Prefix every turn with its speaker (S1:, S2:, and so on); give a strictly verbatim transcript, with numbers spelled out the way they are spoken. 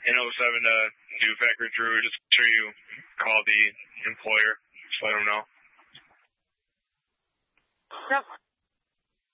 S1: in oh seven to do factory Drew, just make sure you call the employer. Just let them know.
S2: Yep.